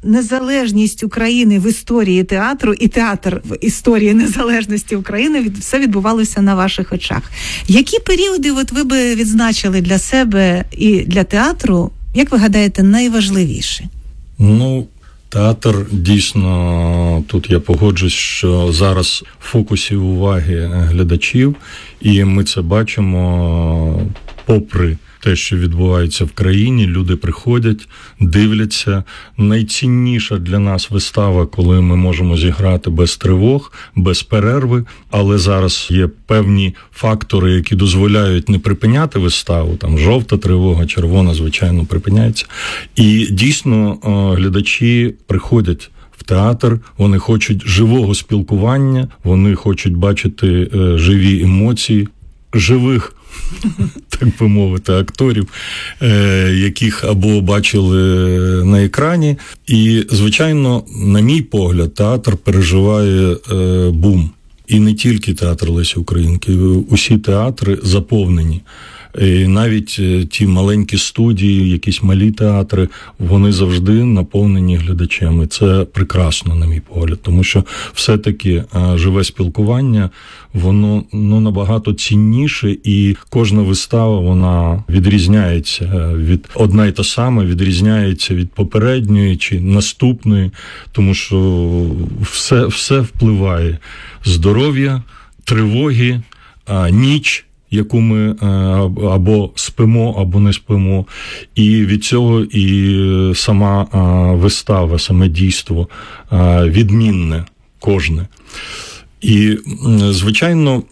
незалежність України в історії театру і театр в історії незалежності України, все відбувалося на ваших очах. Які періоди ви би відзначили для себе і для театру, як ви гадаєте, найважливіші? Театр, дійсно, тут я погоджусь, що зараз в фокусі уваги глядачів, і ми це бачимо попри те, що відбувається в країні, люди приходять, дивляться. Найцінніша для нас вистава, коли ми можемо зіграти без тривог, без перерви, але зараз є певні фактори, які дозволяють не припиняти виставу, там жовта тривога, червона, звичайно, припиняється. І дійсно глядачі приходять в театр, вони хочуть живого спілкування, вони хочуть бачити живі емоції, живих, так би мовити, акторів, яких або бачили на екрані. І, звичайно, на мій погляд, театр переживає бум. І не тільки театр Лесі Українки, усі театри заповнені. І навіть ті маленькі студії, якісь малі театри, вони завжди наповнені глядачами. Це прекрасно, на мій погляд, тому що все-таки живе спілкування, воно набагато цінніше, і кожна вистава, вона відрізняється від одна й та сама, відрізняється від попередньої чи наступної, тому що все впливає. Здоров'я, тривоги, ніч, яку ми або спимо, або не спимо. І від цього і сама вистава, саме дійство відмінне кожне. І, звичайно,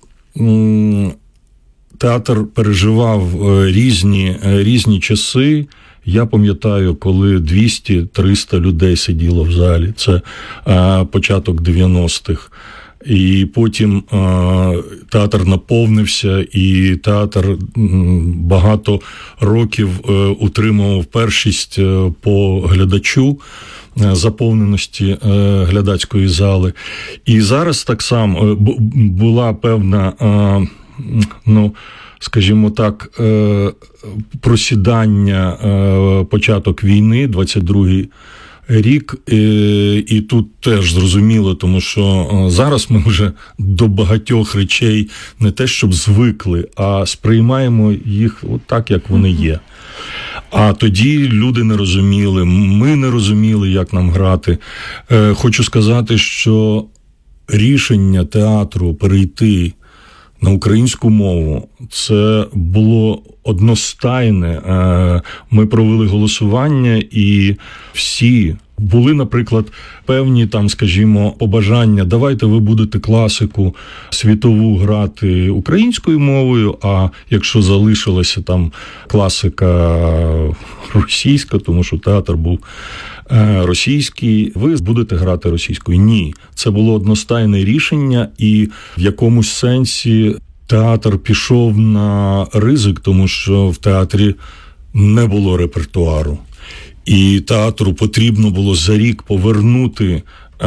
театр переживав різні часи. Я пам'ятаю, коли 200-300 людей сиділо в залі. Це початок 90-х. І потім театр наповнився, і театр багато років утримував першість по глядачу, заповненості глядацької зали. І зараз так само була певна, скажімо так, просідання, початок війни, 22-й рік, і тут теж зрозуміло, тому що зараз ми вже до багатьох речей не те, щоб звикли, а сприймаємо їх так, як вони є. А тоді люди не розуміли, ми не розуміли, як нам грати. Хочу сказати, що рішення театру перейти на українську мову, це було одностайне. Ми провели голосування, і всі були, наприклад, певні там, скажімо, побажання: давайте ви будете класику світову грати українською мовою, а якщо залишилася там класика російська, тому що театр був російський, ви будете грати російською. Ні, це було одностайне рішення, і в якомусь сенсі театр пішов на ризик, тому що в театрі не було репертуару. І театру потрібно було за рік повернути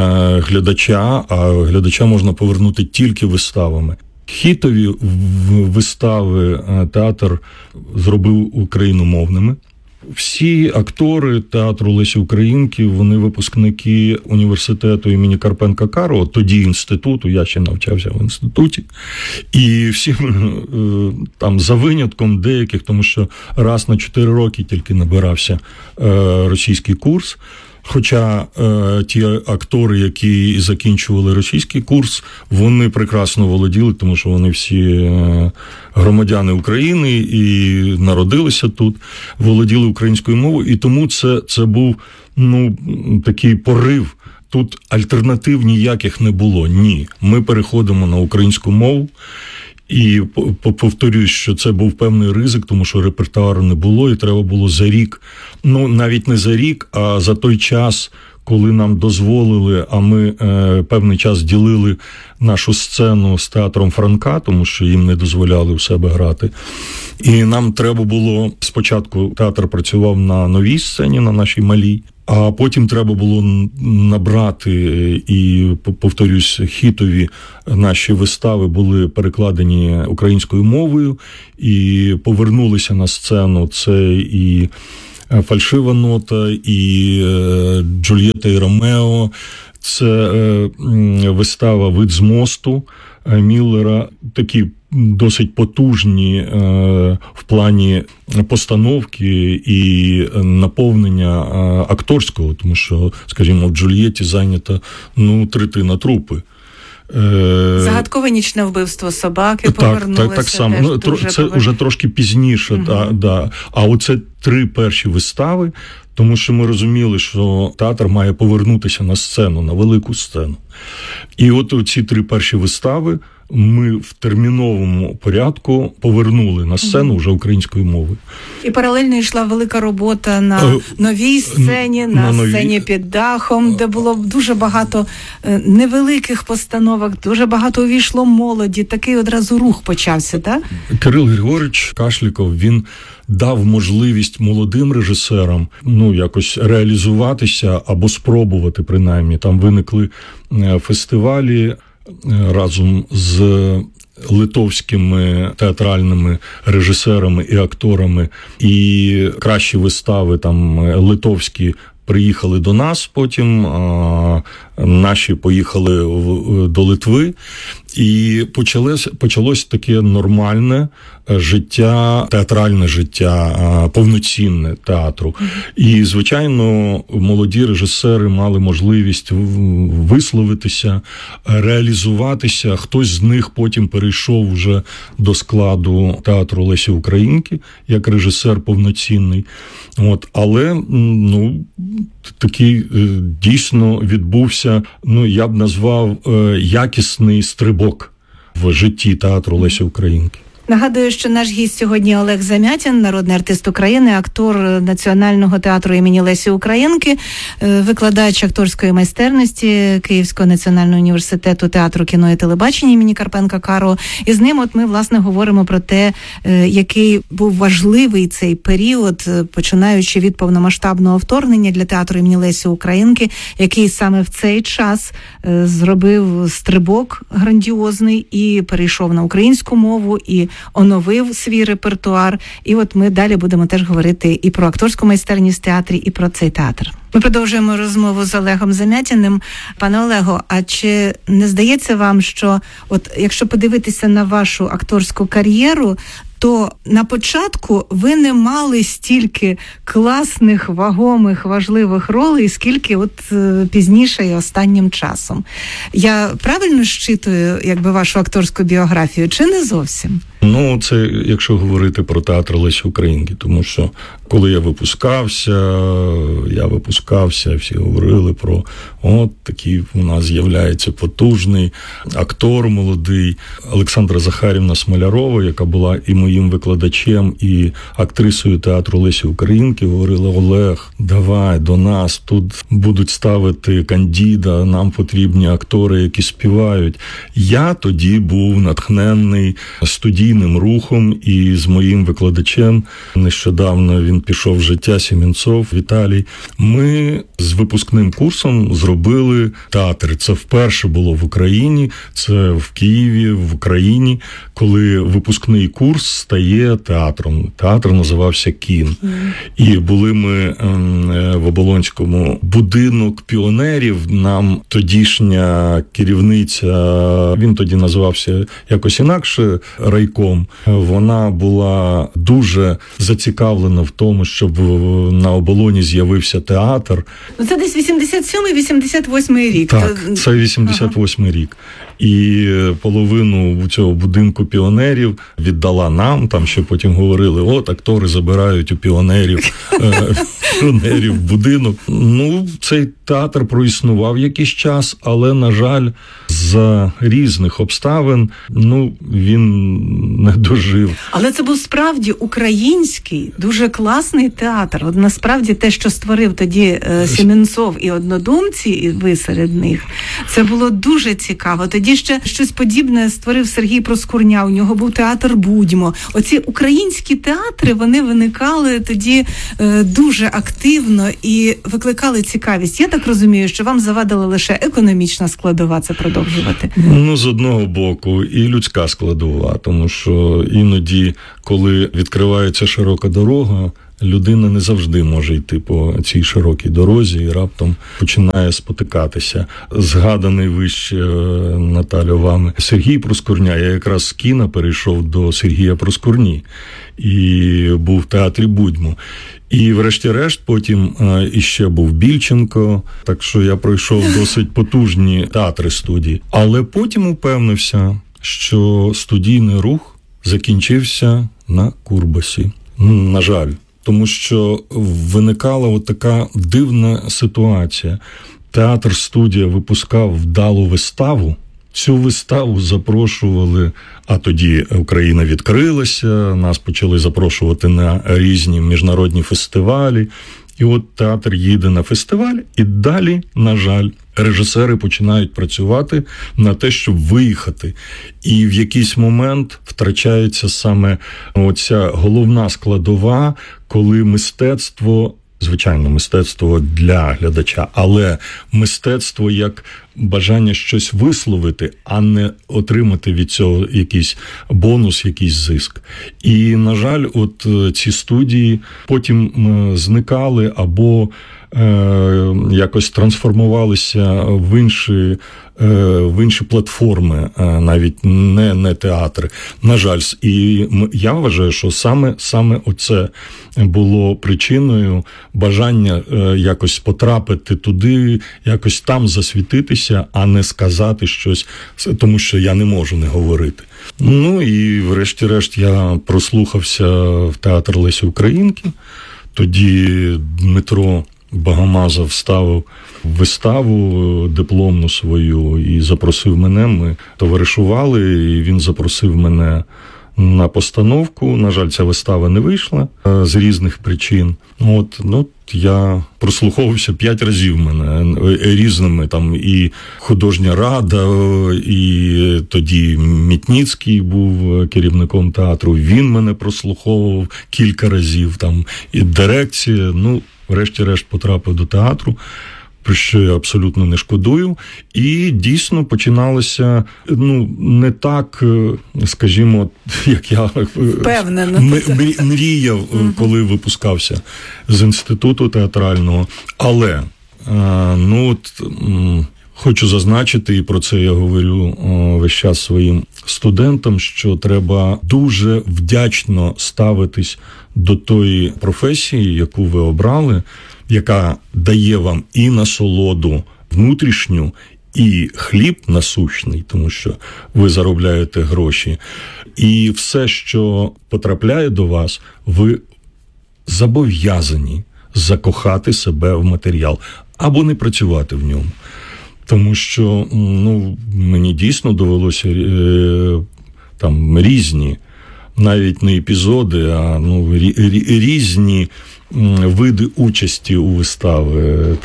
глядача, а глядача можна повернути тільки виставами. Хітові вистави театр зробив україномовними. Всі актори театру Лесі Українки, вони випускники університету імені Карпенка-Карого, тоді інституту, я ще навчався в інституті. І всі там за винятком деяких, тому що раз на 4 роки тільки набирався російський курс. Хоча ті актори, які закінчували російський курс, вони прекрасно володіли, тому що вони всі громадяни України і народилися тут, володіли українською мовою, і тому це був такий порив. Тут альтернатив ніяких не було. Ні, ми переходимо на українську мову. І повторюсь, що це був певний ризик, тому що репертуару не було, і треба було за рік, навіть не за рік, а за той час, коли нам дозволили, а ми певний час ділили нашу сцену з театром Франка, тому що їм не дозволяли у себе грати. І нам треба було, спочатку театр працював на новій сцені, на нашій малій, а потім треба було набрати, і, повторюсь, хітові наші вистави були перекладені українською мовою, і повернулися на сцену. Це і «Фальшива нота», і «Джульєта і Ромео». Це вистава «Вид з мосту» Міллера, такі досить потужні в плані постановки і наповнення акторського, тому що, скажімо, в «Джульєті» зайнята третина трупи. Загадкове нічне вбивство собаки повернулося. Так само. Це вже трошки пізніше. Да. А оце 3 перші вистави, тому що ми розуміли, що театр має повернутися на сцену, на велику сцену. І от ці 3 перші вистави ми в терміновому порядку повернули на сцену вже українською мовою. І паралельно йшла велика робота на новій сцені, на сцені під дахом, де було дуже багато невеликих постановок, дуже багато увійшло молоді. Такий одразу рух почався, так? Кирил Григорович Кашліков, він дав можливість молодим режисерам якось реалізуватися або спробувати, принаймні. Там виникли фестивалі разом з литовськими театральними режисерами і акторами, і кращі вистави там литовські приїхали до нас потім, наші поїхали до Литви, і почалось таке нормальне життя, театральне життя, повноцінне театру. І, звичайно, молоді режисери мали можливість висловитися, реалізуватися. Хтось з них потім перейшов вже до складу театру Лесі Українки, як режисер повноцінний. Але, такий дійсно відбувся, я б назвав, якісний стрибок в житті театру Лесі Українки. Нагадую, що наш гість сьогодні Олег Замятін, народний артист України, актор Національного театру імені Лесі Українки, викладач акторської майстерності Київського національного університету театру, кіно і телебачення імені Карпенка Карого. І з ним ми, власне, говоримо про те, який був важливий цей період, починаючи від повномасштабного вторгнення для театру імені Лесі Українки, який саме в цей час зробив стрибок грандіозний і перейшов на українську мову, і оновив свій репертуар. І ми далі будемо теж говорити і про акторську майстерність в театрі, і про цей театр. Ми продовжуємо розмову з Олегом Замятіним. Пане Олего, а чи не здається вам, що якщо подивитися на вашу акторську кар'єру, то на початку ви не мали стільки класних, вагомих, важливих ролей, скільки пізніше і останнім часом. Я правильно щитую, вашу акторську біографію, чи не зовсім? Це якщо говорити про театр Лесі Українки, тому що коли я випускався, всі говорили про такий у нас з'являється потужний актор молодий. Олександра Захарівна Смолярова, яка була і моїм викладачем, і актрисою театру Лесі Українки, говорила: Олег, давай до нас, тут будуть ставити Кандіда, нам потрібні актори, які співають. Я тоді був натхненний студійним рухом, і з моїм викладачем, нещодавно він пішов в життя, Сімінцов Віталій, ми з випускним курсом зробили театр. Це вперше було в Україні, це в Києві, в Україні, коли випускний курс стає театром. Театр називався «Кін». І були ми в Оболонському. Будинок піонерів, нам тодішня керівниця, він тоді називався якось інакше, райком, вона була дуже зацікавлена в тому, щоб на Оболоні з'явився театр. Це десь 87-88 рік. Так, це 88 рік. І половину цього будинку піонерів віддала нам, там ще потім говорили: актори забирають у піонерів будинок. Цей театр проіснував якийсь час, але, на жаль, з різних обставин, він не дожив. Але це був справді український, дуже класний театр. Насправді те, що створив тоді Сімінцов і однодумці, і ви серед них, це було дуже цікаво. Тоді ще щось подібне створив Сергій Проскурня, у нього був театр «Будьмо». Оці українські театри, вони виникали тоді дуже активно і викликали цікавість. Я так розумію, що вам завадила лише економічна складова це продовжувати. З одного боку, і людська складова, тому що іноді, коли відкривається широка дорога, людина не завжди може йти по цій широкій дорозі і раптом починає спотикатися. Згаданий вище, Наталю, вами Сергій Проскурня. Я якраз з кіна перейшов до Сергія Проскурні і був в театрі «Будьмо». І врешті-решт потім іще був Більченко, так що я пройшов досить потужні театри-студії. Але потім упевнився, що студійний рух закінчився на Курбасі. На жаль. Тому що виникала от така дивна ситуація. Театр-студія випускав вдалу виставу. Цю виставу запрошували, а тоді Україна відкрилася, нас почали запрошувати на різні міжнародні фестивалі. І от театр їде на фестиваль, і далі, на жаль, режисери починають працювати на те, щоб виїхати. І в якийсь момент втрачається саме оця головна складова, коли мистецтво, звичайно, мистецтво для глядача, але мистецтво як бажання щось висловити, а не отримати від цього якийсь бонус, якийсь зиск. І, на жаль, от ці студії потім зникали або якось трансформувалися в інші платформи, навіть не театри. На жаль, і я вважаю, що саме оце було причиною бажання якось потрапити туди, якось там засвітитися, а не сказати щось, тому що я не можу не говорити. Ну і врешті-решт я прослухався в театр Лесі Українки. Тоді Дмитро Багамазов ставив виставу дипломну свою і запросив мене. Ми товаришували, і він запросив мене на постановку. На жаль, ця вистава не вийшла з різних причин. Я прослуховувався 5 разів мене різними, там і художня рада, і тоді Мітніцький був керівником театру, він мене прослуховував кілька разів, там і дирекція, врешті-решт потрапив до театру, про що я абсолютно не шкодую. І дійсно починалося, не так, скажімо, як я мріяв, коли випускався з інституту театрального. Але, хочу зазначити, і про це я говорю весь час своїм студентам, що треба дуже вдячно ставитись до тої професії, яку ви обрали, яка дає вам і насолоду внутрішню, і хліб насущний, тому що ви заробляєте гроші. І все, що потрапляє до вас, ви зобов'язані закохати себе в матеріал або не працювати в ньому. Тому що мені дійсно довелося там різні, навіть не епізоди, а різні види участі у вистави.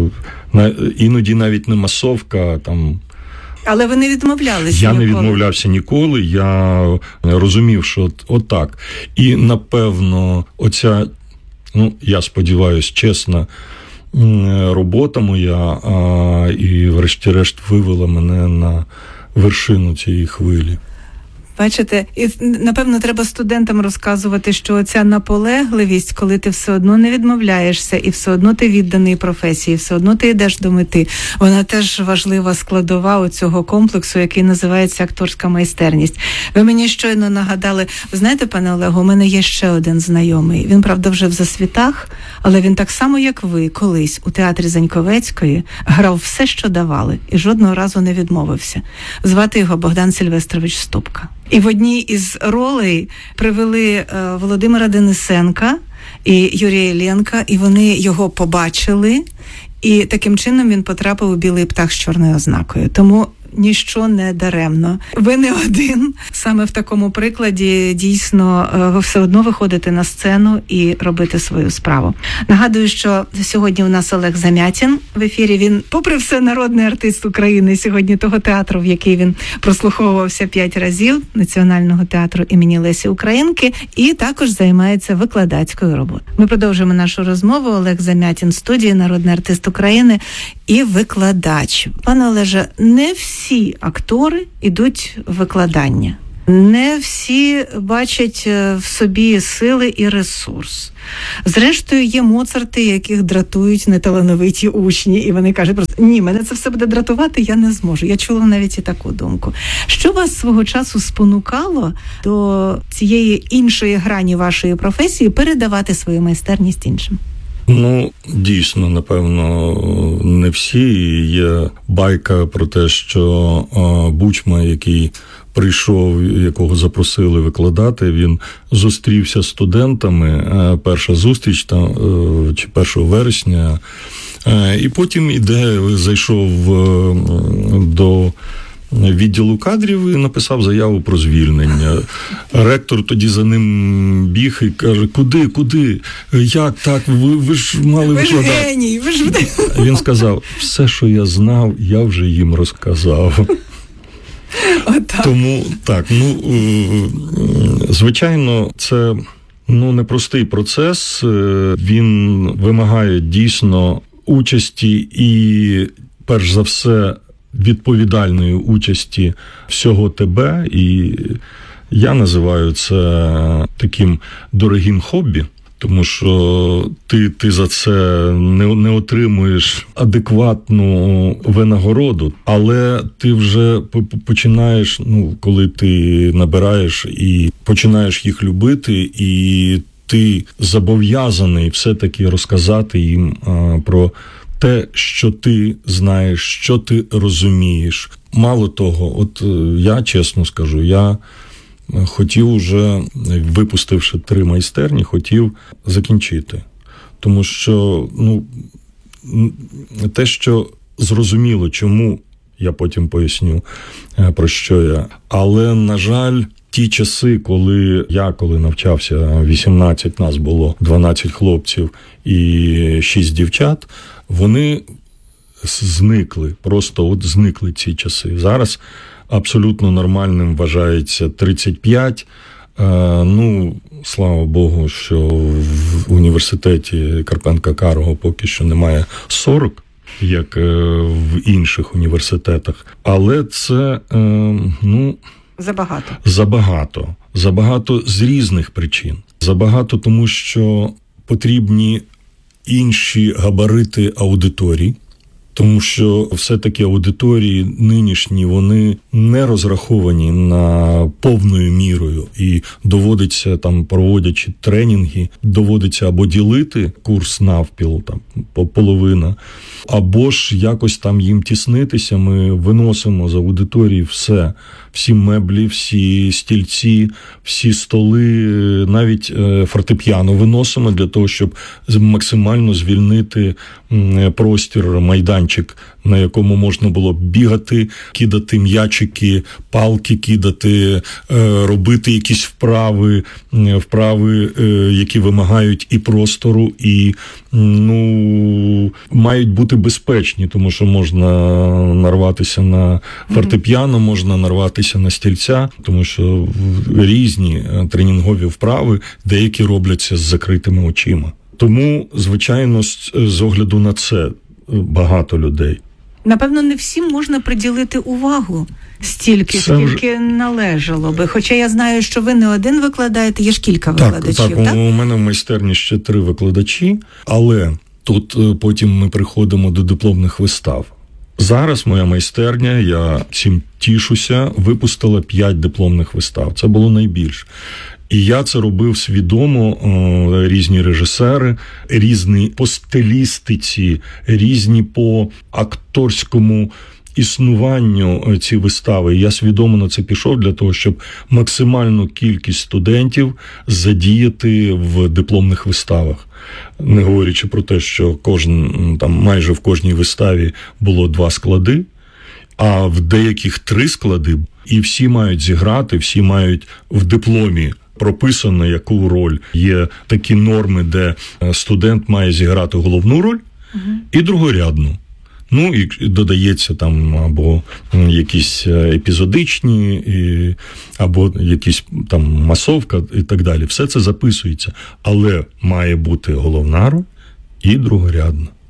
Іноді навіть не масовка. Але ви не відмовлялися? Я не відмовлявся ніколи. Я розумів, що отак. І, напевно, оця, я сподіваюся, чесна робота моя, і врешті-решт вивела мене на вершину цієї хвилі. Бачите, і, напевно, треба студентам розказувати, що ця наполегливість, коли ти все одно не відмовляєшся, і все одно ти відданий професії, все одно ти йдеш до мети, вона теж важлива складова у цього комплексу, який називається акторська майстерність. Ви мені щойно нагадали, ви знаєте, пане Олегу, у мене є ще один знайомий. Він, правда, вже в засвітах, але він так само, як ви, колись у театрі Заньковецької грав все, що давали, і жодного разу не відмовився. Звати його Богдан Сильвестрович Ступка. І в одній із ролей привели Володимира Денисенка і Юрія Іллєнка, і вони його побачили, і таким чином він потрапив у «Білий птах» з чорною ознакою. Тому ніщо не даремно. Ви не один. Саме в такому прикладі дійсно ви все одно виходите на сцену і робите свою справу. Нагадую, що сьогодні у нас Олег Замятін в ефірі. Він, попри все, народний артист України сьогодні того театру, в який він прослуховувався 5 разів, Національного театру імені Лесі Українки, і також займається викладацькою роботою. Ми продовжуємо нашу розмову. Олег Замятін в студії, народний артист України і викладач. Пане Олеже, не всі актори йдуть в викладання. Не всі бачать в собі сили і ресурс. Зрештою, є Моцарти, яких дратують неталановиті учні, і вони кажуть просто, ні, мене це все буде дратувати, я не зможу. Я чула навіть і таку думку. Що вас свого часу спонукало до цієї іншої грані вашої професії передавати свою майстерність іншим? Ну, дійсно, напевно, не всі. Є байка про те, що Бучма, який прийшов, якого запросили викладати, він зустрівся з студентами, перша зустріч, чи 1 вересня, і потім зайшов до відділу кадрів і написав заяву про звільнення. Ректор тоді за ним біг і каже, куди? Як так? Ви ж мали викладати. Ви ж геній, ви ж... Він сказав, все, що я знав, я вже їм розказав. Тому, так, звичайно, це непростий процес, він вимагає дійсно участі і, перш за все, відповідальної участі всього тебе, і я називаю це таким дорогим хобі, тому що ти за це не отримуєш адекватну винагороду, але ти вже починаєш, коли ти набираєш і починаєш їх любити, і ти зобов'язаний все-таки розказати їм про те, що ти знаєш, що ти розумієш. Мало того, я чесно скажу, я хотів уже, випустивши 3 майстерні, хотів закінчити. Тому що, те, що зрозуміло, чому, я потім поясню, про що я. Але, на жаль, ті часи, коли навчався, 18 нас було, 12 хлопців і 6 дівчат, вони зникли, просто зникли ці часи. Зараз абсолютно нормальним вважається 35. Слава Богу, що в університеті Карпенка-Карго поки що немає 40, як в інших університетах. Але це, Забагато. Забагато з різних причин. Забагато тому, що потрібні інші габарити аудиторій, тому що все-таки аудиторії нинішні, вони не розраховані на повною мірою, і доводиться, проводячи тренінги, доводиться або ділити курс навпіл, половина, або ж якось їм тіснитися. Ми виносимо з аудиторії все, всі меблі, всі стільці, всі столи, навіть фортепіано виносимо для того, щоб максимально звільнити простір, майданчик, на якому можна було бігати, кидати м'ячики, палки кидати, робити якісь вправи, які вимагають і простору, і мають бути безпечні, тому що можна нарватися на фортепіано, можна нарватися на стільця, тому що різні тренінгові вправи деякі робляться з закритими очима. Тому, звичайно, з огляду на це багато людей. Напевно, не всім можна приділити увагу стільки, скільки належало би. Хоча я знаю, що ви не один викладаєте, є ж кілька викладачів, так? У мене в майстерні ще 3 викладачі, але тут потім ми приходимо до дипломних вистав. Зараз моя майстерня, я цим тішуся, випустила 5 дипломних вистав. Це було найбільше. І я це робив свідомо, різні режисери, різні по стилістиці, різні по акторському існуванню ці вистави. Я свідомо на це пішов для того, щоб максимальну кількість студентів задіяти в дипломних виставах. Не говорячи про те, що майже в кожній виставі було 2 склади, а в деяких 3 склади, і всі мають зіграти, всі мають в дипломі прописано, яку роль. Є такі норми, де студент має зіграти головну роль і другорядну. І додається або якісь епізодичні, або якісь масовка і так далі. Все це записується. Але має бути головна роль і другорядна.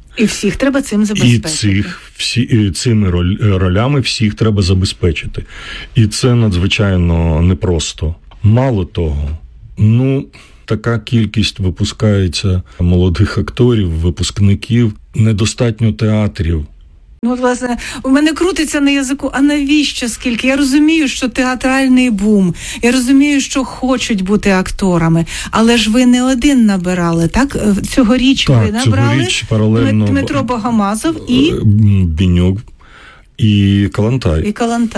І всіх треба цим забезпечити. І цими ролями всіх треба забезпечити. І це надзвичайно непросто. Мало того, така кількість випускається молодих акторів, випускників, недостатньо театрів. Власне, у мене крутиться на язику, а навіщо скільки? Я розумію, що театральний бум, я розумію, що хочуть бути акторами, але ж ви не один набирали, так? Цьогоріч ви набрали цьогоріч паралельно Дмитро Богомазов і... Бінюк. І Калантай.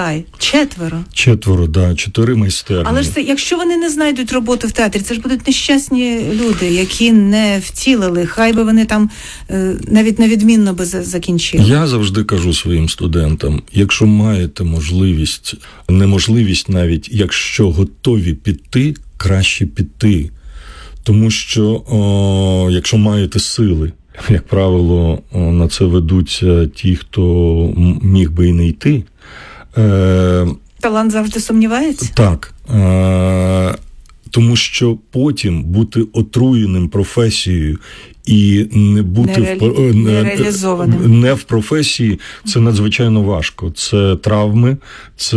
4. 4 майстерні. Але ж це, якщо вони не знайдуть роботу в театрі, це ж будуть нещасні люди, які не втілили. Хай би вони там навіть невідмінно би закінчили. Я завжди кажу своїм студентам, якщо маєте неможливість навіть, якщо готові піти, краще піти. Тому що, якщо маєте сили, як правило, на це ведуться ті, хто міг би і не йти. Талант завжди сумнівається? Так. Тому що потім бути отруєним професією і не бути нереалізованим. Не в професії, це надзвичайно важко. Це травми, це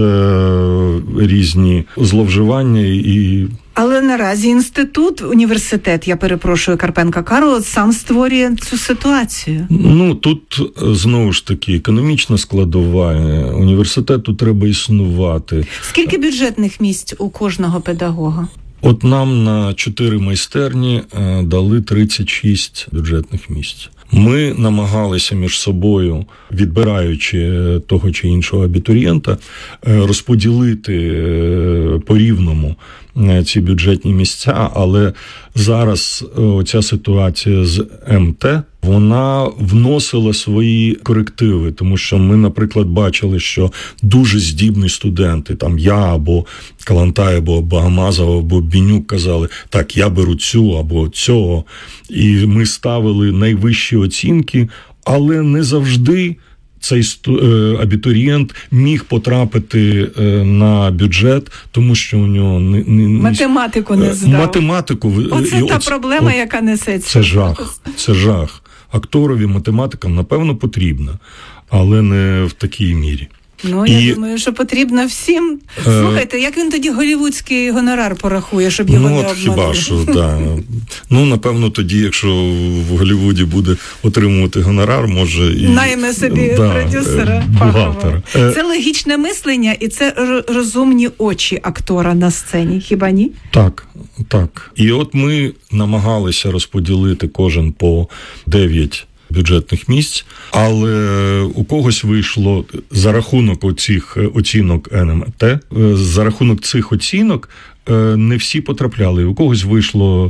різні зловживання і... Але наразі університет, я перепрошую, Карпенка-Карого, сам створює цю ситуацію. Тут, знову ж таки, економічна складова. Університету треба існувати. Скільки бюджетних місць у кожного педагога? От нам на 4 майстерні дали 36 бюджетних місць. Ми намагалися між собою, відбираючи того чи іншого абітурієнта, розподілити по-рівному ці бюджетні місця, але зараз ця ситуація з МТ, вона вносила свої корективи, тому що ми, наприклад, бачили, що дуже здібні студенти, там я або Калантай, або Богомазов, або Бінюк казали, так, я беру цю або цього, і ми ставили найвищі оцінки, але не завжди цей абітурієнт міг потрапити на бюджет, тому що у нього математику не здав. Оце та проблема, яка несеться. Це жах. Акторові математика, напевно, потрібна, але не в такій мірі. Я думаю, що потрібно всім. Слухайте, як він тоді голлівудський гонорар порахує, щоб його не обманули? Хіба що, так. Напевно, тоді, якщо в Голлівуді буде отримувати гонорар, може і... Найме собі продюсера. Бухгалтера. Це логічне мислення і це розумні очі актора на сцені, хіба ні? Так. І от ми намагалися розподілити кожен по 9 бюджетних місць, але у когось вийшло за рахунок оцих оцінок НМТ, за рахунок цих оцінок не всі потрапляли. У когось вийшло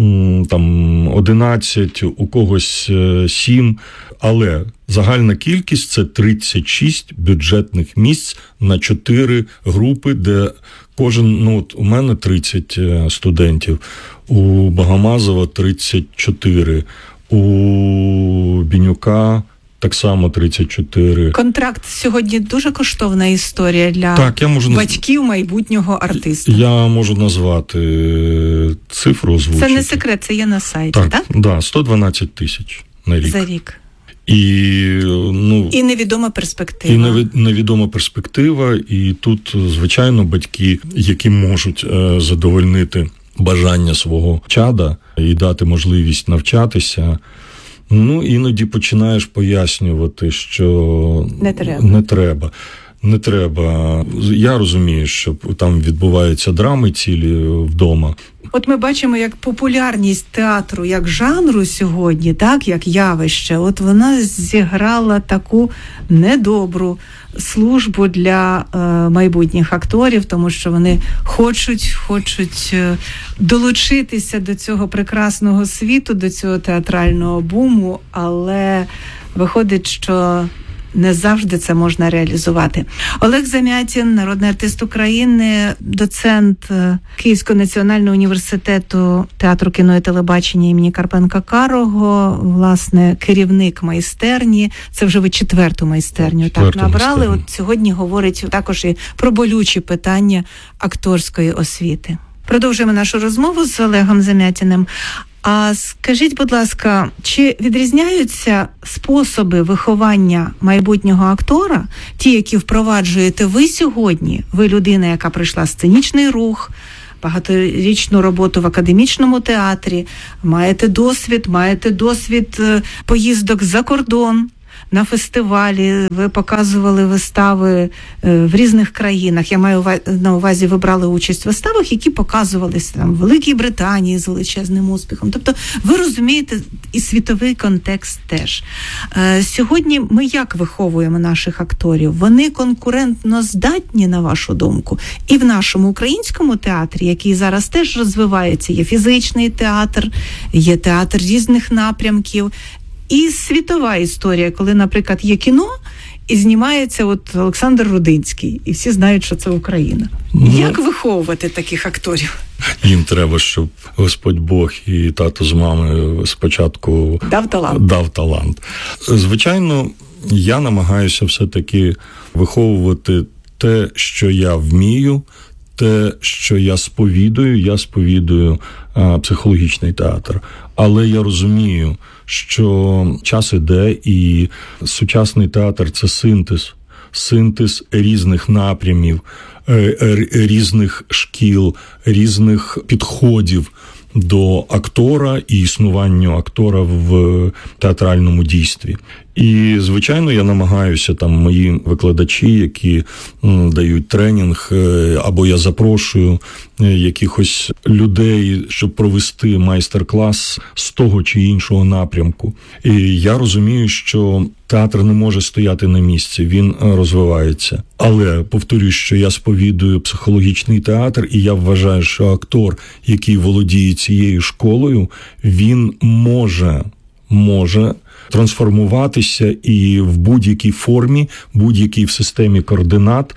11, у когось 7, але загальна кількість – це 36 бюджетних місць на 4 групи, де кожен, у мене 30 студентів, у Богомазова 34, у Бінюка так само 34. Контракт сьогодні дуже коштовна історія для батьків майбутнього артиста. Я можу назвати цифру, озвучити. Це не секрет, це є на сайті, так? Так, 112 тисяч на рік. За рік. І невідома перспектива. Невідома перспектива, і тут, звичайно, батьки, які можуть задовольнити бажання свого чада і дати можливість навчатися, іноді починаєш пояснювати, що не треба. Я розумію, що там відбуваються драми цілі вдома. От ми бачимо, як популярність театру, як жанру сьогодні, так, як явище, от вона зіграла таку недобру службу для майбутніх акторів, тому що вони хочуть долучитися до цього прекрасного світу, до цього театрального буму, але виходить, що не завжди це можна реалізувати. Олег Замятін, народний артист України, доцент Київського національного університету театру, кіно і телебачення імені Карпенка-Карого, власне, керівник майстерні. Це вже ви 4-ту майстерню так набрали. От сьогодні говорить також і про болючі питання акторської освіти. Продовжуємо нашу розмову з Олегом Замятіним. А скажіть, будь ласка, чи відрізняються способи виховання майбутнього актора, ті, які впроваджуєте ви сьогодні? Ви людина, яка пройшла сценічний рух, багаторічну роботу в академічному театрі, маєте досвід поїздок за кордон, на фестивалі, ви показували вистави в різних країнах. Я маю на увазі, ви брали участь в виставах, які показувалися там в Великій Британії з величезним успіхом. Тобто ви розумієте і світовий контекст теж. Сьогодні ми як виховуємо наших акторів? Вони конкурентно здатні, на вашу думку? І в нашому українському театрі, який зараз теж розвивається, є фізичний театр, є театр різних напрямків, і світова історія, коли, наприклад, є кіно, і знімається от Олександр Рудинський, і всі знають, що це Україна. Як виховувати таких акторів? Їм треба, щоб Господь Бог і тато з мамою спочатку дав талант. Звичайно, я намагаюся все-таки виховувати те, що я вмію, те, що я сповідую. Я сповідую психологічний театр. Але я розумію, що час іде, і сучасний театр – це синтез різних напрямів, різних шкіл, різних підходів до актора і існуванню актора в театральному дійстві. І, звичайно, я намагаюся, там, мої викладачі, які дають тренінг, або я запрошую якихось людей, щоб провести майстер-клас з того чи іншого напрямку. І я розумію, що театр не може стояти на місці, він розвивається. Але, повторюю, що я сповідую психологічний театр, і я вважаю, що актор, який володіє цією школою, він може трансформуватися і в будь-якій формі, будь-якій в системі координат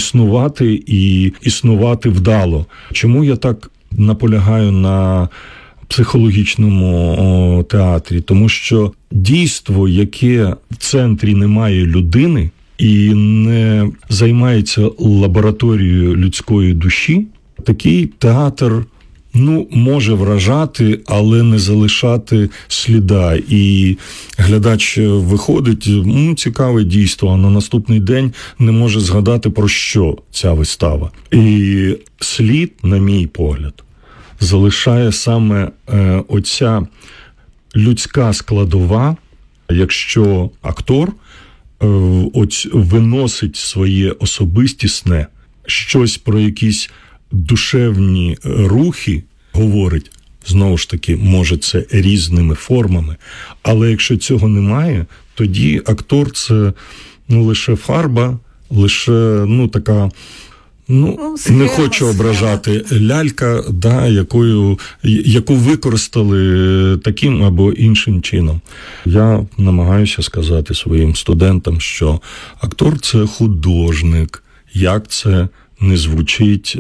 існувати вдало. Чому я так наполягаю на психологічному театрі? Тому що дійство, яке в центрі немає людини і не займається лабораторією людської душі, такий театр може вражати, але не залишати сліда. І глядач виходить, цікаве дійство, а на наступний день не може згадати, про що ця вистава. І слід, на мій погляд, залишає саме оця людська складова, якщо актор виносить своє особистісне, щось про якісь душевні рухи говорить, знову ж таки, може це різними формами, але якщо цього немає, тоді актор це лише фарба, лише така, не хочу ображати, лялька, яку використали таким або іншим чином. Я намагаюся сказати своїм студентам, що актор – це художник, як це не звучить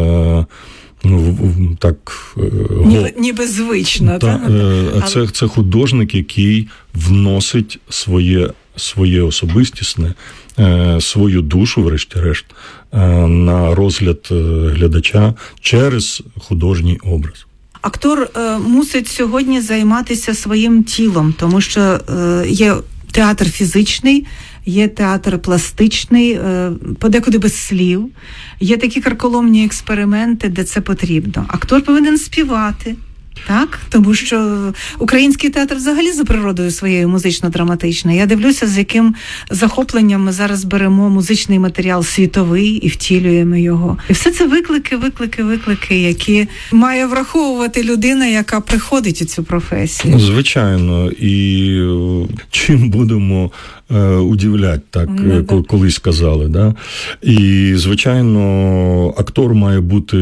ніби звично. Це художник, який вносить своє особистісне, свою душу, врешті-решт, на розгляд глядача через художній образ. Актор мусить сьогодні займатися своїм тілом, тому що є театр фізичний, є театр пластичний, подекуди без слів. Є такі карколомні експерименти, де це потрібно. Актор повинен співати, так? Тому що український театр взагалі за природою своєю музично-драматичний. Я дивлюся, з яким захопленням ми зараз беремо музичний матеріал світовий і втілюємо його. І все це виклики, які має враховувати людина, яка приходить у цю професію. Звичайно. І чим будемо удивлять, так, колись казали. Да? І, звичайно, актор має бути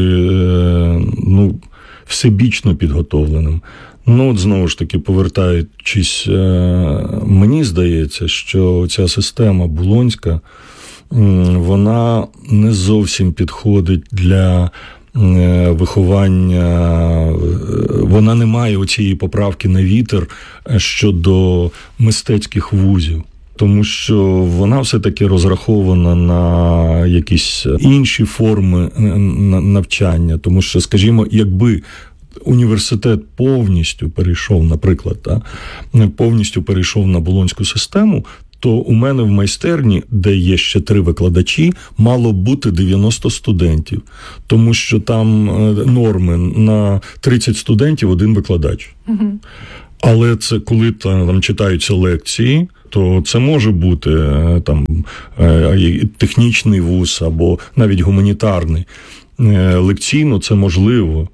всебічно підготовленим. Знову ж таки, повертаючись, мені здається, що ця система болонська, вона не зовсім підходить для виховання, вона не має оцієї поправки на вітер щодо мистецьких вузів. Тому що вона все-таки розрахована на якісь інші форми навчання. Тому що, скажімо, якби університет повністю перейшов, наприклад, повністю перейшов на болонську систему, то у мене в майстерні, де є ще 3 викладачі, мало бути 90 студентів. Тому що там норми на 30 студентів 1 викладач. Угу. Але це коли там читаються лекції, то це може бути там технічний вуз або навіть гуманітарний. Лекційно це можливо,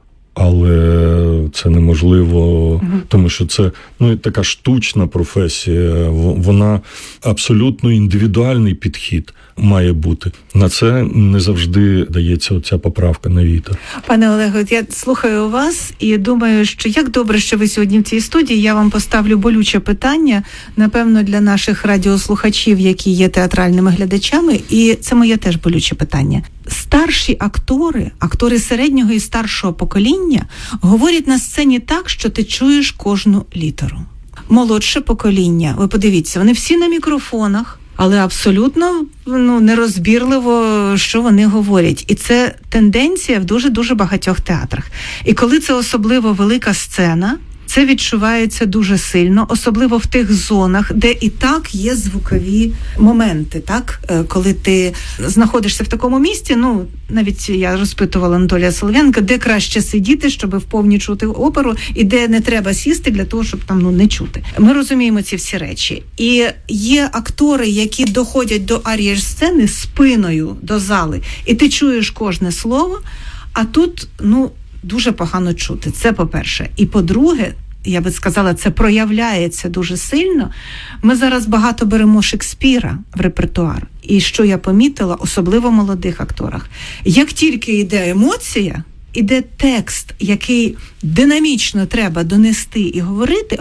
але це неможливо, тому що це така штучна професія, вона абсолютно індивідуальний підхід має бути. На це не завжди дається оця поправка на вітер. Пане Олего, я слухаю вас і думаю, що як добре, що ви сьогодні в цій студії. Я вам поставлю болюче питання, напевно, для наших радіослухачів, які є театральними глядачами, і це моє теж болюче питання. Старші актори середнього і старшого покоління говорять на сцені так, що ти чуєш кожну літеру. Молодше покоління, ви подивіться, вони всі на мікрофонах, але абсолютно нерозбірливо, що вони говорять. І це тенденція в дуже-дуже багатьох театрах. І коли це особливо велика сцена, це відчувається дуже сильно, особливо в тих зонах, де і так є звукові моменти, так? Коли ти знаходишся в такому місці, навіть я розпитувала Анатолія Солов'янка, де краще сидіти, щоб вповні чути оперу, і де не треба сісти для того, щоб там не чути. Ми розуміємо ці всі речі. І є актори, які доходять до арії сцени спиною до зали, і ти чуєш кожне слово, а тут, дуже погано чути. Це по-перше. І по-друге, я би сказала, це проявляється дуже сильно. Ми зараз багато беремо Шекспіра в репертуар. І що я помітила, особливо в молодих акторах, як тільки йде емоція, іде текст, який динамічно треба донести і говорити,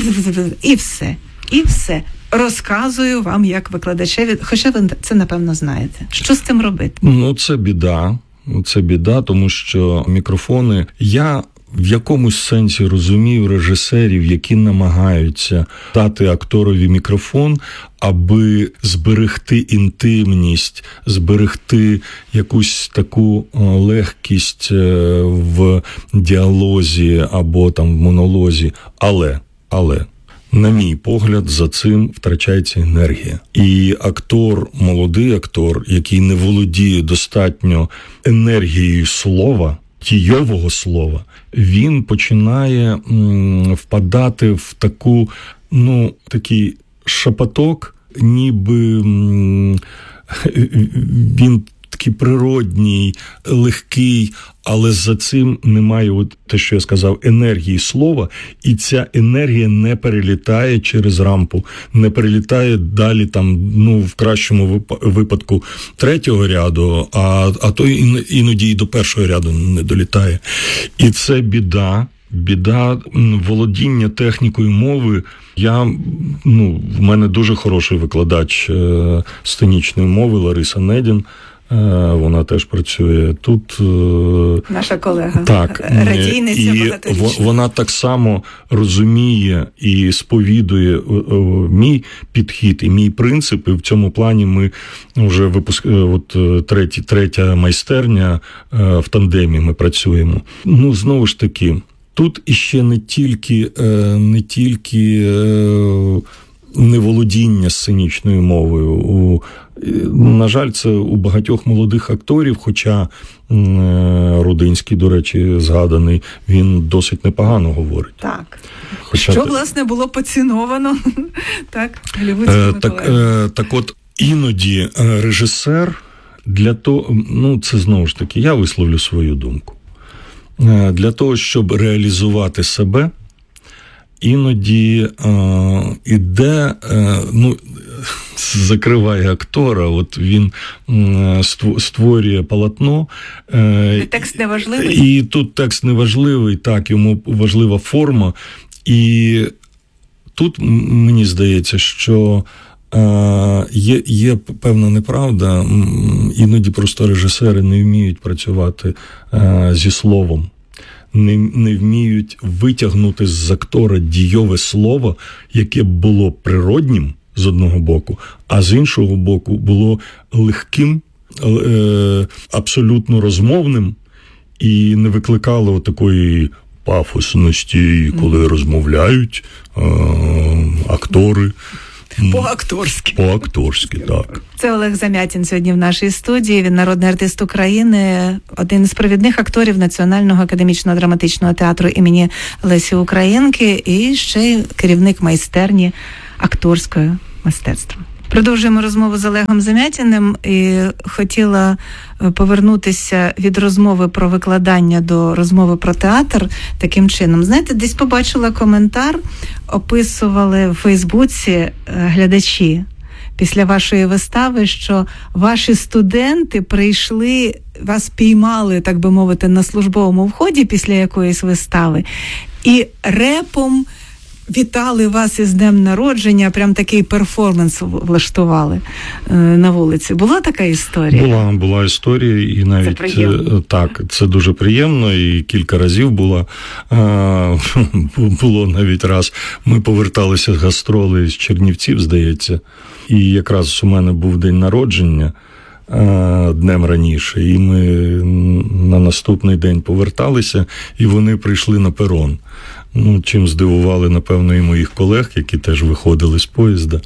і все. І все. Розказую вам як викладачеві, хоча ви це, напевно, знаєте. Що з цим робити? Це біда. Це біда, тому що мікрофони... Я в якомусь сенсі розумію режисерів, які намагаються дати акторові мікрофон, аби зберегти інтимність, зберегти якусь таку легкість в діалозі або там в монолозі. Але, на мій погляд, за цим втрачається енергія. І молодий актор, який не володіє достатньо енергією слова, тійового слова, він починає впадати в такий шепоток, ніби він такий природній, легкий, але за цим немає, те, що я сказав, енергії слова, і ця енергія не перелітає через рампу, не перелітає далі в кращому випадку 3-го ряду, а то іноді і до 1-го ряду не долітає. І це біда володіння технікою мови. В мене дуже хороший викладач сценічної мови Лариса Недін. Вона теж працює тут. Наша колега. Так. Радійниця багаторічна. Вона так само розуміє і сповідує мій підхід і мій принцип. І в цьому плані ми вже третя майстерня в тандемі ми працюємо. Знову ж таки, тут іще не тільки неволодіння сценічною мовою. На жаль, це у багатьох молодих акторів, хоча Рудинський, до речі, згаданий, він досить непогано говорить. Так. Що, власне, було поціновано голлівудськими колегами. Так от, іноді режисер для того, це знову ж таки, я висловлю свою думку. Для того, щоб реалізувати себе, іноді іде, закриває актора, він створює полотно. Текст неважливий. І тут текст неважливий, так, йому важлива форма. І тут мені здається, що є певна неправда, іноді просто режисери не вміють працювати зі словом. Не вміють витягнути з актора дійове слово, яке було природнім з одного боку, а з іншого боку було легким, абсолютно розмовним і не викликало такої пафосності, коли розмовляють актори. По-акторськи. По-акторськи, так. Це Олег Замятін сьогодні в нашій студії. Він народний артист України, один із провідних акторів Національного академічного драматичного театру імені Лесі Українки і ще й керівник майстерні акторського мистецтва. Продовжуємо розмову з Олегом Замятіним і хотіла повернутися від розмови про викладання до розмови про театр таким чином. Знаєте, десь побачила коментар, описували в Фейсбуці глядачі після вашої вистави, що ваші студенти прийшли, вас піймали, так би мовити, на службовому вході після якоїсь вистави і репом вітали вас із днем народження, прям такий перформанс влаштували на вулиці. Була така історія? Була історія, і навіть так, це дуже приємно, і кілька разів було навіть раз. Ми поверталися з гастролей з Чернівців, здається, і якраз у мене був день народження днем раніше, і ми на наступний день поверталися, і вони прийшли на перон. Чим здивували, напевно, і моїх колег, які теж виходили з поїзда.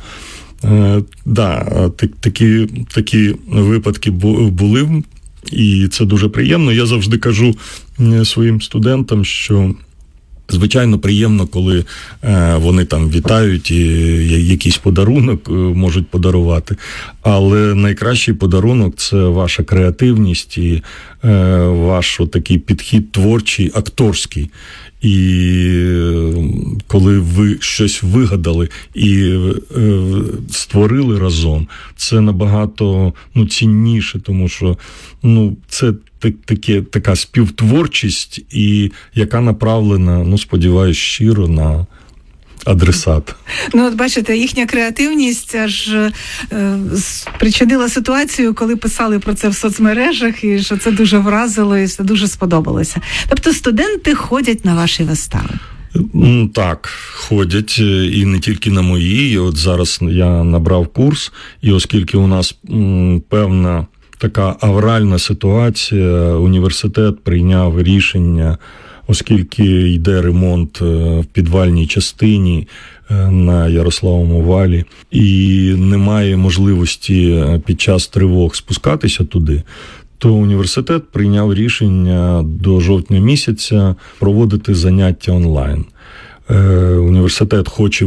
Такі випадки були, і це дуже приємно. Я завжди кажу своїм студентам, що звичайно приємно, коли вони там вітають і якийсь подарунок можуть подарувати, але найкращий подарунок – це ваша креативність і ваш такий підхід творчий, акторський. І коли ви щось вигадали і створили разом, це набагато цінніше, тому що це така співтворчість, і яка направлена, сподіваюсь, щиро на адресат. От бачите, їхня креативність аж спричинила ситуацію, коли писали про це в соцмережах, і що це дуже вразило, і це дуже сподобалося. Тобто студенти ходять на ваші вистави? Так, ходять, і не тільки на мої. От зараз я набрав курс, і оскільки у нас певна така авральна ситуація, університет прийняв рішення, оскільки йде ремонт в підвальній частині на Ярославому валі, і немає можливості під час тривог спускатися туди, то університет прийняв рішення до жовтня місяця проводити заняття онлайн. Університет хоче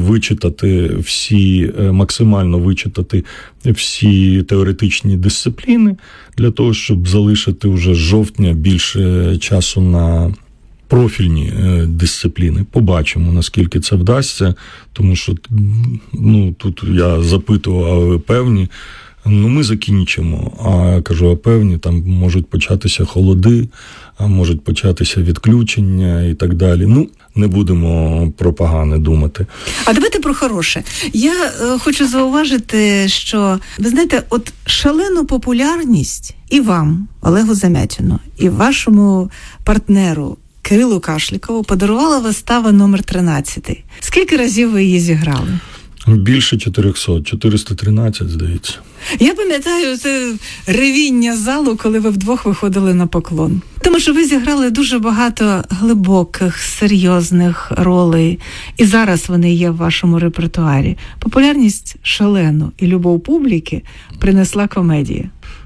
максимально вичитати всі теоретичні дисципліни для того, щоб залишити вже з жовтня більше часу на профільні дисципліни. Побачимо, наскільки це вдасться, тому що тут я запитував, а ви певні? Ми закінчимо. А кажу, а певні, там можуть початися холоди, а можуть початися відключення і так далі. Не будемо про погане думати. А давайте про хороше. Я хочу зауважити, що, ви знаєте, от шалену популярність і вам, Олегу Замятіну, і вашому партнеру Кирилу Кашлікову подарувала вистава номер 13. Скільки разів ви її зіграли? Більше 400, 413, здається. Я пам'ятаю це ревіння залу, коли ви вдвох виходили на поклон. Тому що ви зіграли дуже багато глибоких, серйозних ролей, і зараз вони є в вашому репертуарі. Популярність шалену і любов публіки принесла комедія.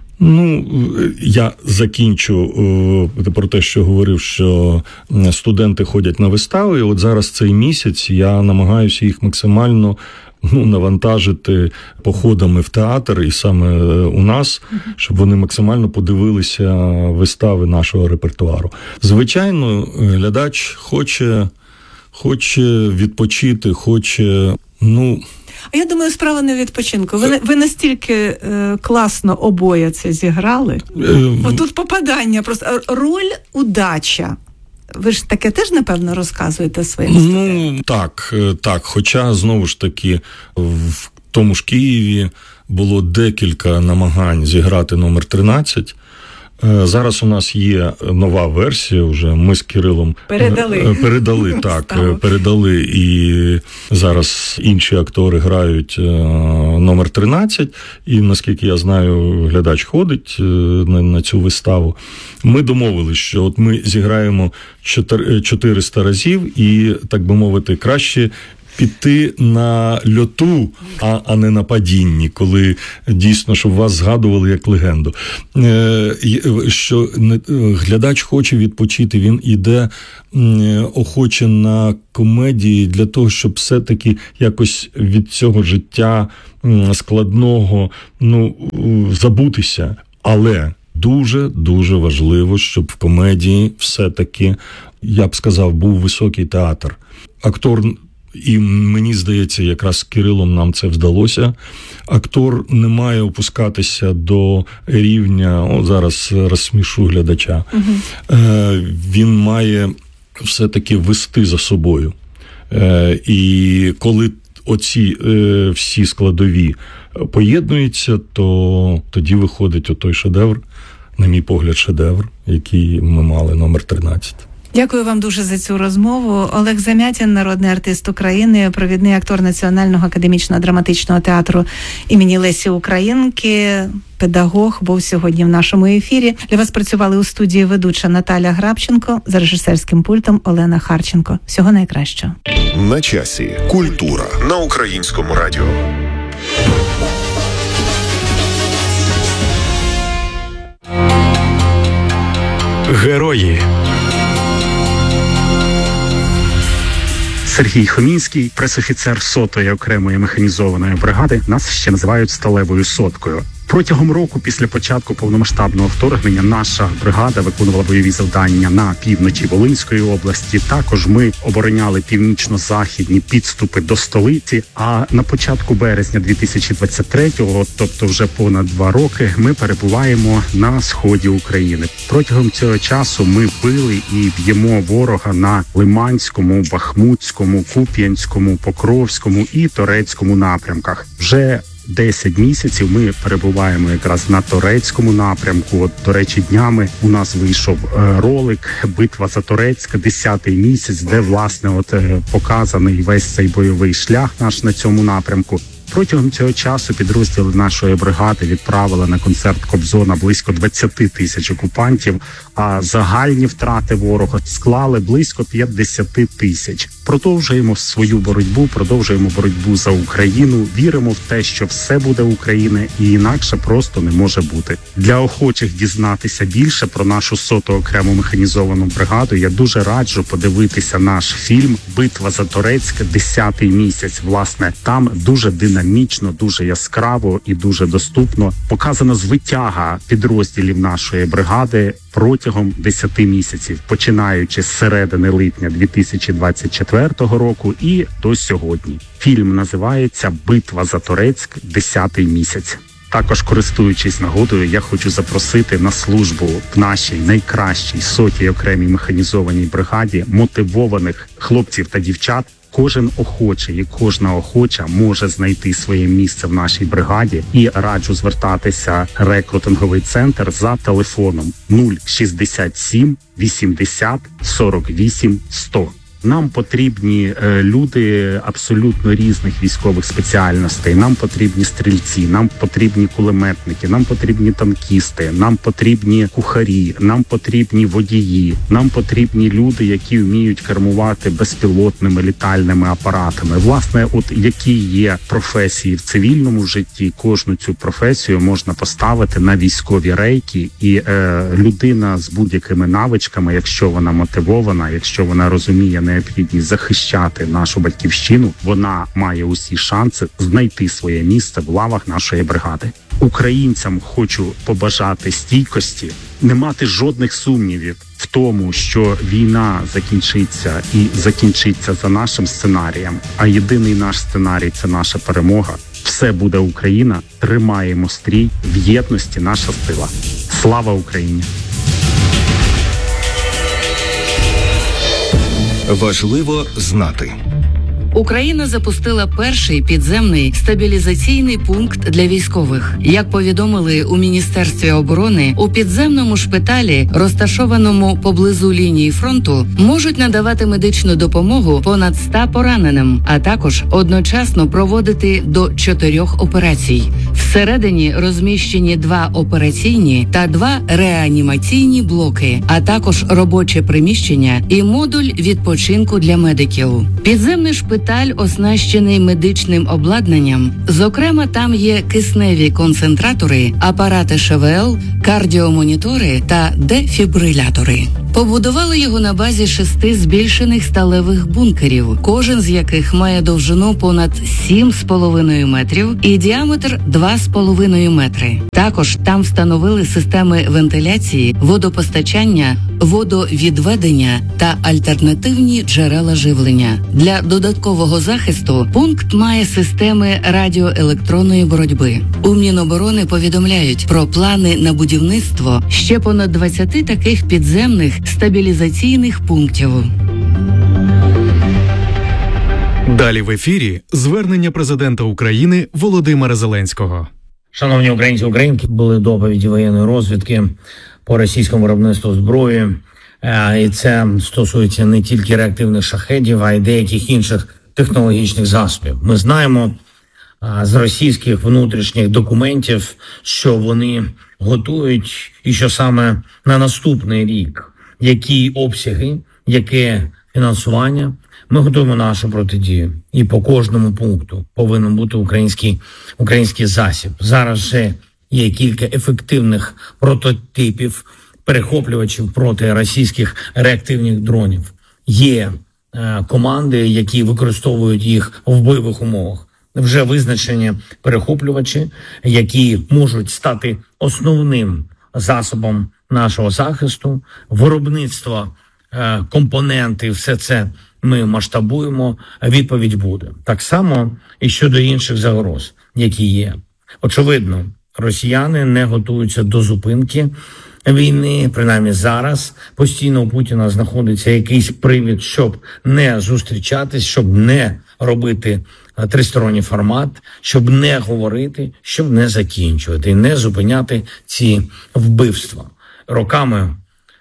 Я закінчу про те, що говорив, що студенти ходять на вистави, і от зараз цей місяць я намагаюся їх максимально навантажити походами в театр, і саме у нас, щоб вони максимально подивилися вистави нашого репертуару. Звичайно, глядач хоче відпочити, Я думаю, справа не в відпочинку. Ви настільки класно обоє це зіграли. Отут попадання просто. Роль удача. Ви ж таке теж, напевно, розказуєте своїм студентам? Так. Хоча, знову ж таки, в тому ж Києві було декілька намагань зіграти номер 13. Зараз у нас є нова версія, вже ми з Кирилом передали, і зараз інші актори грають номер 13, і, наскільки я знаю, глядач ходить на цю виставу. Ми домовились, що от ми зіграємо 400 разів і, так би мовити, краще піти на льоту, а не на падінні, коли дійсно, щоб вас згадували як легенду. Що глядач хоче відпочити, він іде охоче на комедії для того, щоб все-таки якось від цього життя складного, забутися. Але дуже важливо, щоб в комедії все-таки, я б сказав, був високий театр. Актор, і мені здається, якраз з Кирилом нам це вдалося. Актор не має опускатися до рівня, зараз розсмішу глядача, він має все-таки вести за собою. І коли оці всі складові поєднуються, то тоді виходить отой шедевр, на мій погляд, шедевр, який ми мали, номер 13. Дякую вам дуже за цю розмову. Олег Замятін, народний артист України, провідний актор Національного академічного драматичного театру імені Лесі Українки, педагог, був сьогодні в нашому ефірі. Для вас працювали у студії ведуча Наталя Грабченко, за режисерським пультом Олена Харченко. Всього найкращого. На часі. Культура на Українському радіо. Герої. Сергій Хомінський, пресофіцер 100-ї окремої механізованої бригади, нас ще називають «сталевою соткою». Протягом року після початку повномасштабного вторгнення наша бригада виконувала бойові завдання на півночі Волинської області. Також ми обороняли північно-західні підступи до столиці. А на початку березня 2023-го, тобто вже понад 2 роки, ми перебуваємо на сході України. Протягом цього часу ми били і б'ємо ворога на Лиманському, Бахмутському, Куп'янському, Покровському і Торецькому напрямках. Вже 10 місяців ми перебуваємо якраз на Торецькому напрямку. От, до речі, днями у нас вийшов ролик «Битва за Торецьк», 10-й місяць, де, власне, показаний весь цей бойовий шлях наш на цьому напрямку. Протягом цього часу підрозділи нашої бригади відправили на концерт Кобзона близько 20 тисяч окупантів, а загальні втрати ворога склали близько 50 тисяч. Продовжуємо свою боротьбу за Україну, віримо в те, що все буде Україна і інакше просто не може бути. Для охочих дізнатися більше про нашу 100-ту окрему механізовану бригаду я дуже раджу подивитися наш фільм «Битва за Торецьк», 10-й місяць. Власне, там дуже динамічно, дуже яскраво і дуже доступно показана звитяга підрозділів нашої бригади протягом 10 місяців, починаючи з середини липня 2024 року і до сьогодні. Фільм називається «Битва за Торецьк. 10-й місяць». Також, користуючись нагодою, я хочу запросити на службу в нашій найкращій 100-й окремій механізованій бригаді мотивованих хлопців та дівчат. Кожен охочий і кожна охоча може знайти своє місце в нашій бригаді, і раджу звертатися в рекрутинговий центр за телефоном 067 80 48 100. Нам потрібні люди абсолютно різних військових спеціальностей. Нам потрібні стрільці, нам потрібні кулеметники, нам потрібні танкісти, нам потрібні кухарі, нам потрібні водії, нам потрібні люди, які вміють кермувати безпілотними літальними апаратами. Власне, які є професії в цивільному житті, кожну цю професію можна поставити на військові рейки, і людина з будь-якими навичками, якщо вона мотивована, якщо вона розуміє необхідність захищати нашу батьківщину, вона має усі шанси знайти своє місце в лавах нашої бригади. Українцям хочу побажати стійкості, не мати жодних сумнівів в тому, що війна закінчиться і закінчиться за нашим сценарієм, а єдиний наш сценарій – це наша перемога. Все буде Україна, тримаємо стрій, в єдності наша сила. Слава Україні! Важливо знати. Україна запустила перший підземний стабілізаційний пункт для військових. Як повідомили у Міністерстві оборони, у підземному шпиталі, розташованому поблизу лінії фронту, можуть надавати медичну допомогу понад 100 пораненим, а також одночасно проводити до 4 операцій. Всередині розміщені 2 операційні та 2 реанімаційні блоки, а також робоче приміщення і модуль відпочинку для медиків. Підземний шпиталь оснащений медичним обладнанням. Зокрема, там є кисневі концентратори, апарати ШВЛ, кардіомонітори та дефібрилятори. Побудували його на базі 6 збільшених сталевих бункерів, кожен з яких має довжину понад 7,5 метрів і діаметр 2,5 метри. Також там встановили системи вентиляції, водопостачання, водовідведення та альтернативні джерела живлення. Для додаткового захисту пункт має системи радіоелектронної боротьби. У Міноборони повідомляють про плани на будівництво ще понад 20 таких підземних стабілізаційних пунктів. Далі в ефірі звернення президента України Володимира Зеленського. Шановні українці, українки, були доповіді воєнної розвідки по російському виробництву зброї. І це стосується не тільки реактивних шахедів, а й деяких інших технологічних засобів. Ми знаємо з російських внутрішніх документів, що вони готують і що саме на наступний рік, які обсяги, яке фінансування. Ми готуємо нашу протидію. І по кожному пункту повинен бути український засіб. Зараз вже є кілька ефективних прототипів перехоплювачів проти російських реактивних дронів. Є команди, які використовують їх в бойових умовах. Вже визначені перехоплювачі, які можуть стати основним засобом нашого захисту, виробництво компоненти, все це ми масштабуємо, відповідь буде. Так само і щодо інших загроз, які є. Очевидно, росіяни не готуються до зупинки війни, принаймні зараз. Постійно у Путіна знаходиться якийсь привід, щоб не зустрічатись, щоб не робити тристоронній формат, щоб не говорити, щоб не закінчувати і не зупиняти ці вбивства. Роками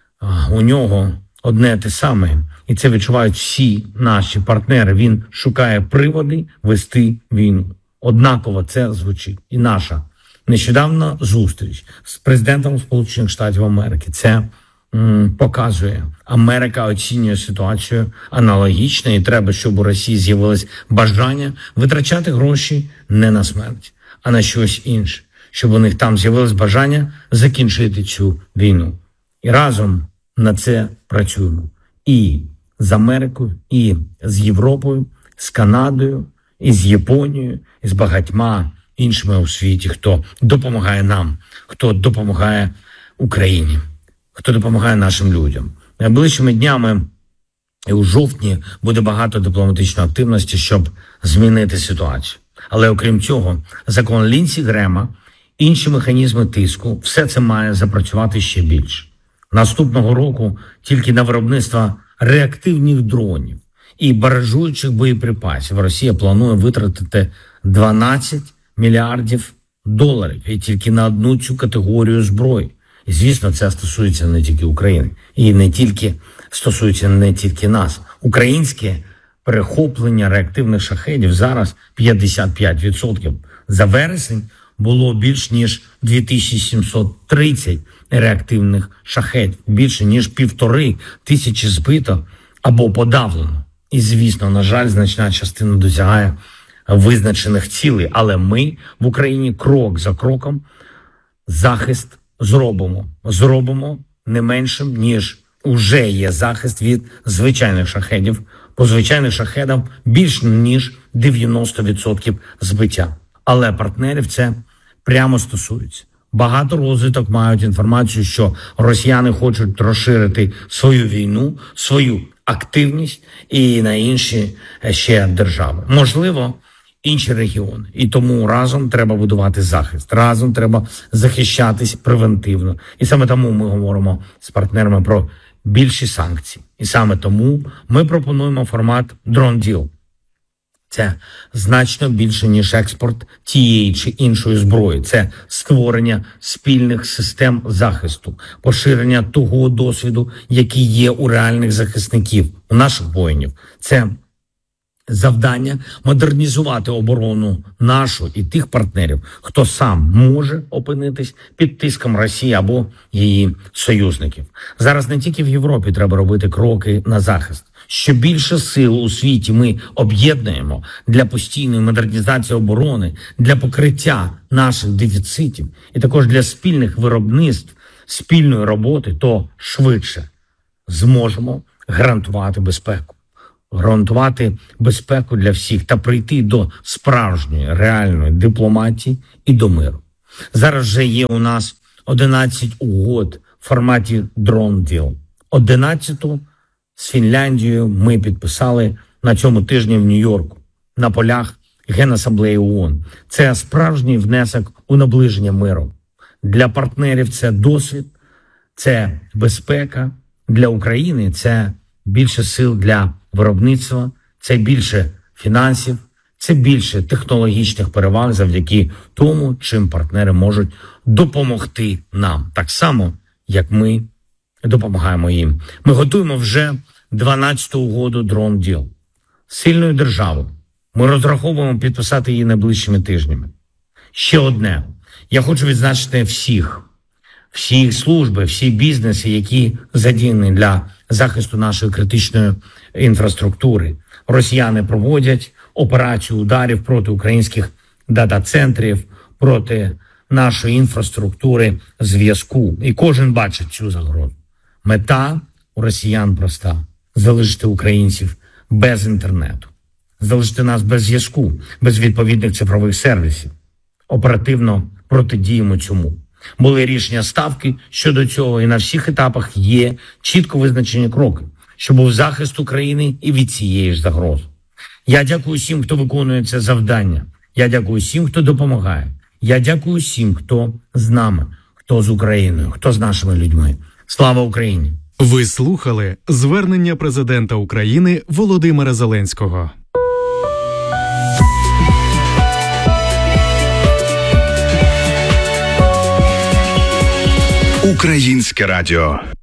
у нього одне те саме, і це відчувають всі наші партнери. Він шукає приводи вести війну. Однаково це звучить. І наша нещодавна зустріч з президентом Сполучених Штатів Америки це показує. Америка оцінює ситуацію аналогічно, і треба, щоб у Росії з'явилось бажання витрачати гроші не на смерть, а на щось інше. Щоб у них там з'явилось бажання закінчити цю війну. І разом на це працюємо. І з Америкою, і з Європою, з Канадою, і з Японією, і з багатьма іншими у світі, хто допомагає нам, хто допомагає Україні, хто допомагає нашим людям. Найближчими днями і у жовтні буде багато дипломатичної активності, щоб змінити ситуацію. Але окрім цього, закон Лінсі Грема, інші механізми тиску, все це має запрацювати ще більше. Наступного року тільки на виробництво реактивних дронів і баражуючих боєприпасів Росія планує витратити 12 мільярдів доларів і тільки на одну цю категорію зброї. І, звісно, це стосується не тільки України. І стосується не тільки нас. Українське перехоплення реактивних шахедів зараз 55%. За вересень було більш ніж 2730 реактивних шахедів. Більше ніж 1500 збито або подавлено. І, звісно, на жаль, значна частина досягає визначених цілей. Але ми в Україні крок за кроком захист зробимо. Зробимо не меншим, ніж уже є захист від звичайних шахедів. По звичайних шахедам більш ніж 90% збиття. Але партнерів це прямо стосується. Багато розвиток мають інформацію, що росіяни хочуть розширити свою війну, свою активність і на інші ще держави. Можливо, інші регіони. І тому разом треба будувати захист. Разом треба захищатись превентивно. І саме тому ми говоримо з партнерами про більші санкції. І саме тому ми пропонуємо формат Drone Deal. Це значно більше, ніж експорт тієї чи іншої зброї. Це створення спільних систем захисту, поширення того досвіду, який є у реальних захисників, у наших воїнів. Це завдання модернізувати оборону нашу і тих партнерів, хто сам може опинитись під тиском Росії або її союзників. Зараз не тільки в Європі треба робити кроки на захист. Що більше сил у світі ми об'єднуємо для постійної модернізації оборони, для покриття наших дефіцитів і також для спільних виробництв, спільної роботи, то швидше зможемо гарантувати безпеку. Гарантувати безпеку для всіх та прийти до справжньої, реальної дипломатії і до миру. Зараз вже є у нас 11 угод в форматі Drone Deal. 11-ту з Фінляндією ми підписали на цьому тижні в Нью-Йорку на полях Генасамблеї ООН. Це справжній внесок у наближення миру. Для партнерів це досвід, це безпека. Для України це більше сил для виробництва, це більше фінансів, це більше технологічних переваг завдяки тому, чим партнери можуть допомогти нам. Так само, як ми допомагаємо їм. Ми готуємо вже 12-ту угоду Drone Deal. Сильною державою. Ми розраховуємо підписати її найближчими тижнями. Ще одне. Я хочу відзначити всі служби, всі бізнеси, які задіяні для захисту нашої критичної інфраструктури. Росіяни проводять операцію ударів проти українських дата-центрів, проти нашої інфраструктури зв'язку. І кожен бачить цю загрозу. Мета у росіян проста – залишити українців без інтернету, залишити нас без зв'язку, без відповідних цифрових сервісів. Оперативно протидіємо цьому. Були рішення Ставки щодо цього, і на всіх етапах є чітко визначені кроки, що був захист України і від цієї ж загрози. Я дякую всім, хто виконує це завдання. Я дякую всім, хто допомагає. Я дякую всім, хто з нами, хто з Україною, хто з нашими людьми. Слава Україні! Ви слухали звернення президента України Володимира Зеленського. Українське радіо.